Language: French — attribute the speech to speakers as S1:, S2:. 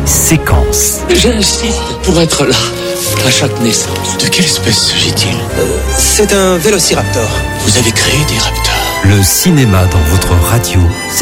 S1: Séquence.
S2: J'insiste pour être là, à chaque naissance.
S3: De quelle espèce s'agit-il ?
S4: C'est un vélociraptor.
S3: Vous avez créé des raptors ?
S1: Le cinéma dans votre radio, c'est